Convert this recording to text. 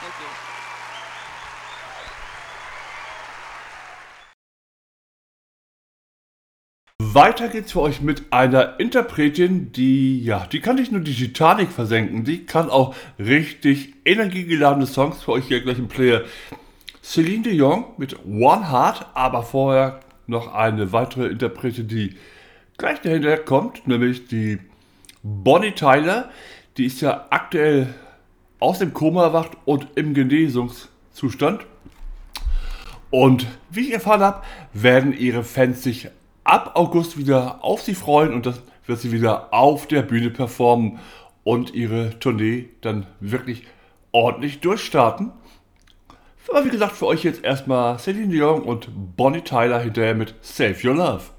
Thank you. Weiter geht's für euch mit einer Interpretin, die kann nicht nur die Titanic versenken, die kann auch richtig energiegeladene Songs für euch hier gleich im Player. Celine Dion mit One Heart, aber vorher noch eine weitere Interpretin, die gleich dahinter kommt, nämlich die Bonnie Tyler. Die ist ja aktuell aus dem Koma erwacht und im Genesungszustand. Und wie ich erfahren habe, werden ihre Fans sich ab August wieder auf sie freuen und das wird sie wieder auf der Bühne performen und ihre Tournee dann wirklich ordentlich durchstarten. Aber wie gesagt, für euch jetzt erstmal Celine Dion und Bonnie Tyler hinterher mit Save Your Love.